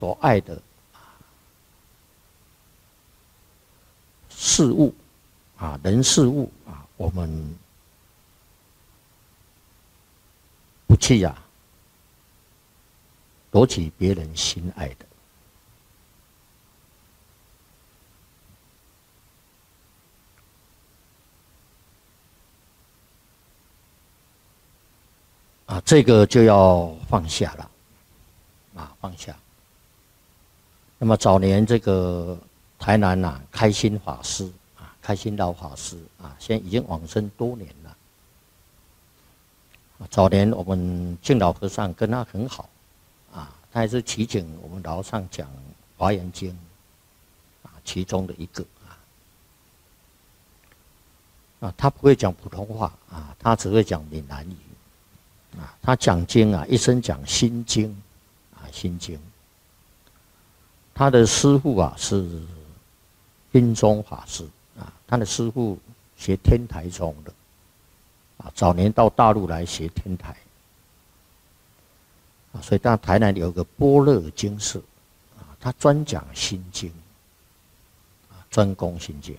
所爱的事物啊，人事物啊，我们不去夺取别人心爱的。这个就要放下了，放下。那么早年这个台南开心法师开心老法师现在已经往生多年了。早年我们敬老和尚跟他很好他也是祈请我们老和尚讲《华严经》其中的一个他不会讲普通话他只会讲闽南语他讲经一生讲心经心经。他的师父是印宗法师他的师父学天台宗的早年到大陆来学天台所以到台南有个般若经寺他专讲心经专攻心经。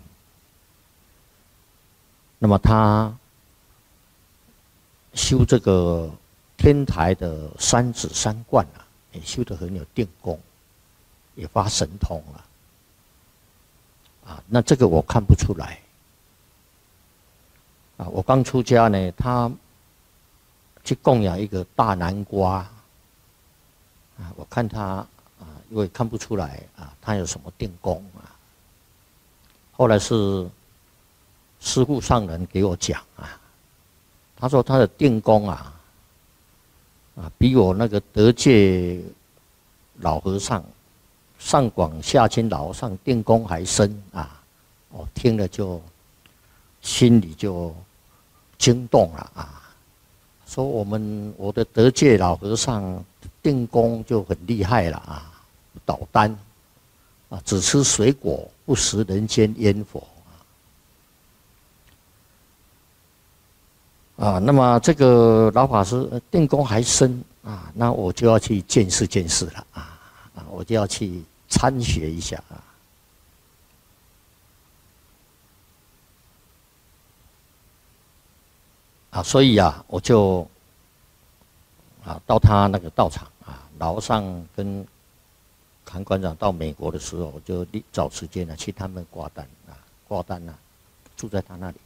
那么他修这个天台的三指三观也修得很有定功，也发神通了那这个我看不出来我刚出家呢，他去供养一个大南瓜我看他因为看不出来他有什么定功后来是师父上人给我讲他说他的定功比我那个德界老和尚上广下清老和尚定功还深我听了就心里就惊动了说我的德界老和尚定功就很厉害了捣丹只吃水果不食人间烟火那么这个老法师定功还深那我就要去见识见识了我就要去参学一下所以我就到他那个道场老和尚跟韩馆长到美国的时候，我就找时间去他们挂单住在他那里。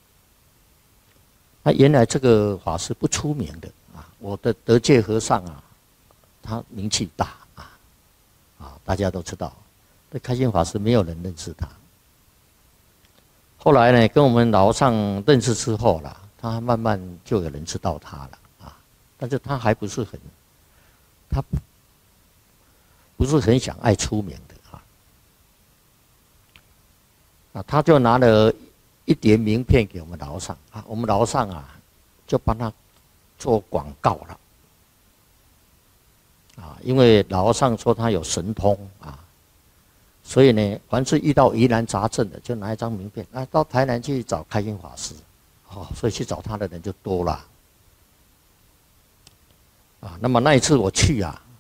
原来这个法师不出名的我的德界和尚他名气大大家都知道。这开心法师没有人认识他。后来呢，跟我们老和尚认识之后啦，他慢慢就有人知道他了但是他还不是很，他不是很想爱出名的他就拿了一叠名片给我们老和尚我们老和尚就帮他做广告了因为老和尚说他有神通所以呢，凡是遇到疑难杂症的，就拿一张名片到台南去找开心法师所以去找他的人就多了那么那一次我去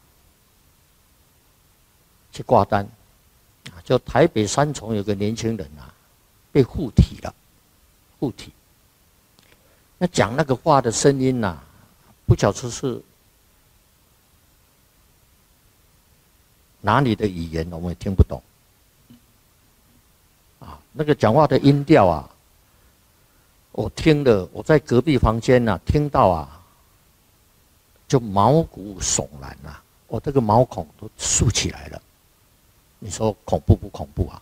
去挂单就台北三重有个年轻人被附体了，附体。那讲那个话的声音不晓得是哪里的语言，我们也听不懂那个讲话的音调我听了，我在隔壁房间听到就毛骨悚然我这个毛孔都竖起来了。你说恐怖不恐怖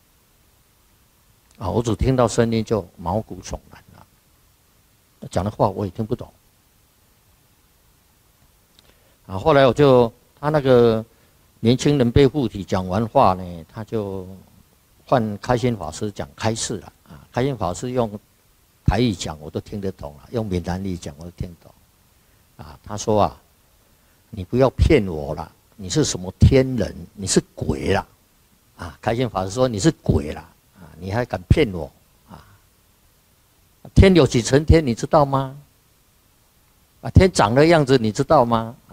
我只听到声音就毛骨悚然了，讲的话我也听不懂后来他那个年轻人被附体讲完话呢，他就换开心法师讲开示了开心法师用台语讲我都听得懂了，用闽南语讲我都听得懂他说你不要骗我了，你是什么天人，你是鬼啦开心法师说你是鬼啦你还敢骗我天有几层天你知道吗天长的样子你知道吗